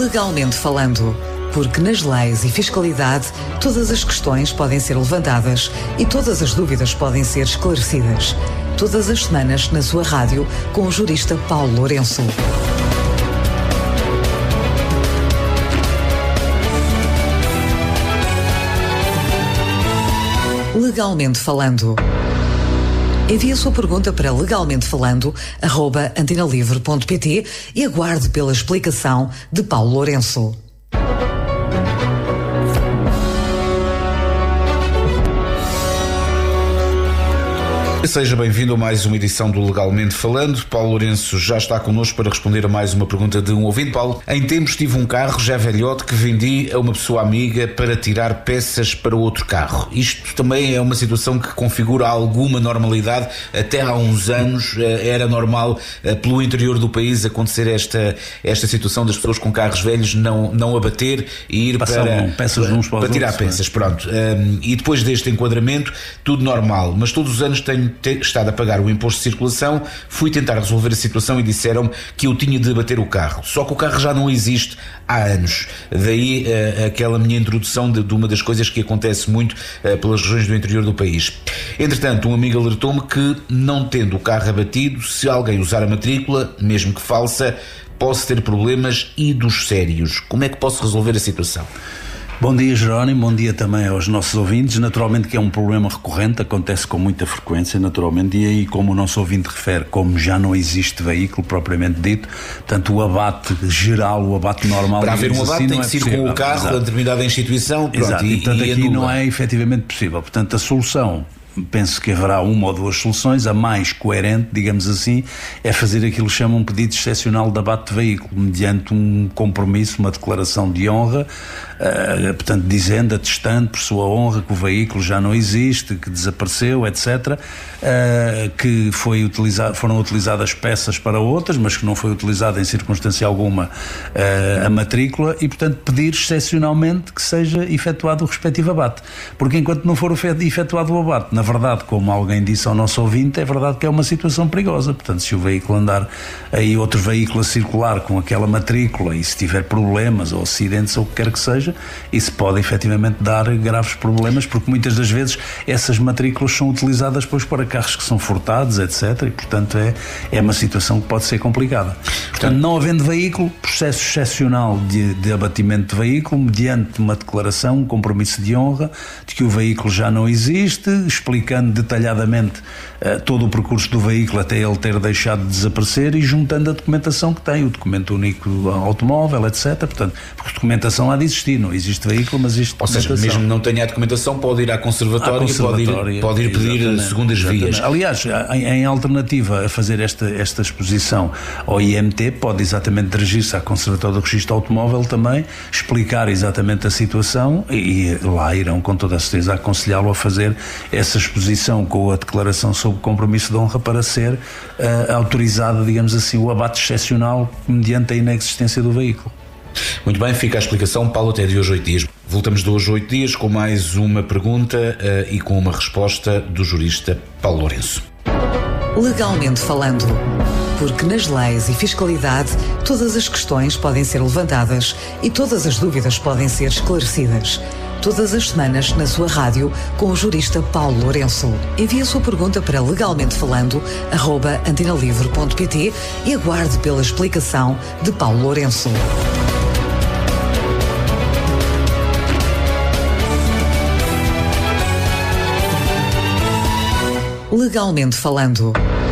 Legalmente falando, porque nas leis e fiscalidade todas as questões podem ser levantadas e todas as dúvidas podem ser esclarecidas. Todas as semanas na sua rádio com o jurista Paulo Lourenço. Legalmente falando. Envie a sua pergunta para legalmentefalando@antenalivre.pt e aguarde pela explicação de Paulo Lourenço. Seja bem-vindo a mais uma edição do Legalmente Falando. Paulo Lourenço já está connosco para responder a mais uma pergunta de um ouvinte. Paulo, em tempos tive um carro já velhote que vendi a uma pessoa amiga para tirar peças para outro carro. Isto também é uma situação que configura alguma normalidade. Até há uns anos era normal pelo interior do país acontecer esta situação das pessoas com carros velhos não abater e ir para tirar peças. Pronto. E depois deste enquadramento, tudo normal. Mas todos os anos tenho estado a pagar o imposto de circulação, fui tentar resolver a situação e disseram-me que eu tinha de abater o carro. Só que o carro já não existe há anos. Daí aquela minha introdução de uma das coisas que acontece muito pelas regiões do interior do país. Entretanto, um amigo alertou-me que, não tendo o carro abatido, se alguém usar a matrícula, mesmo que falsa, posso ter problemas e dos sérios. Como é que posso resolver a situação? Bom dia, Jerónimo, bom dia também aos nossos ouvintes. Naturalmente que é um problema recorrente, acontece com muita frequência, naturalmente, e aí, como o nosso ouvinte refere, como já não existe veículo propriamente dito, portanto o abate geral, o abate normal... Para haver um abate assim, tem que ser com o carro da determinada instituição, pronto, exato. E portanto aqui não é efetivamente possível. Portanto, a solução... Penso que haverá uma ou duas soluções. A mais coerente, digamos assim, é fazer aquilo que chama um pedido excepcional de abate de veículo, mediante um compromisso, uma declaração de honra, portanto, dizendo, atestando por sua honra que o veículo já não existe, que desapareceu, etc., que foram utilizadas peças para outras, mas que não foi utilizada em circunstância alguma a matrícula e, portanto, pedir excepcionalmente que seja efetuado o respectivo abate. Porque enquanto não for efetuado o abate, na verdade, como alguém disse ao nosso ouvinte, é verdade que é uma situação perigosa. Portanto, se o veículo andar aí, outro veículo a circular com aquela matrícula e se tiver problemas ou acidentes ou o que quer que seja, isso pode efetivamente dar graves problemas, porque muitas das vezes essas matrículas são utilizadas depois para carros que são furtados, etc. E, portanto, é uma situação que pode ser complicada. Portanto, não havendo veículo, processo excepcional de abatimento de veículo, mediante uma declaração, um compromisso de honra, de que o veículo já não existe, explicando detalhadamente todo o percurso do veículo até ele ter deixado de desaparecer e juntando a documentação que tem, o documento único automóvel, etc. Portanto, porque documentação há de existir, não existe veículo, mas existe documentação. Ou seja, mesmo não tenha a documentação, pode ir à conservatória e pode ir pedir segundas vias. Aliás, em alternativa a fazer esta exposição ao IMT, pode exatamente dirigir-se à Conservatória do Registro Automóvel também, explicar exatamente a situação e lá irão com toda a certeza aconselhá-lo a fazer essa exposição com a declaração sobre compromisso de honra para ser autorizado, digamos assim, o abate excepcional mediante a inexistência do veículo. Muito bem, fica a explicação, Paulo, até de hoje 8 dias. Voltamos de hoje 8 dias com mais uma pergunta e com uma resposta do jurista Paulo Lourenço. Legalmente falando, porque nas leis e fiscalidade todas as questões podem ser levantadas e todas as dúvidas podem ser esclarecidas. Todas as semanas na sua rádio com o jurista Paulo Lourenço. Envie a sua pergunta para legalmentefalando@antenalivre.pt e aguarde pela explicação de Paulo Lourenço. Legalmente falando.